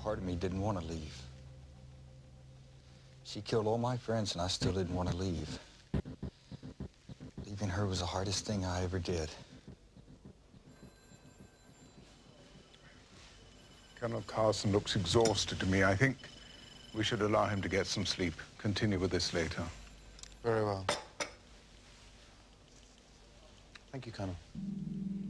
Part of me didn't want to leave. She killed all my friends, and I still didn't want to leave. Leaving her was the hardest thing I ever did. Colonel Carson looks exhausted to me. I think we should allow him to get some sleep. Continue with this later. Very well. Thank you, Colonel.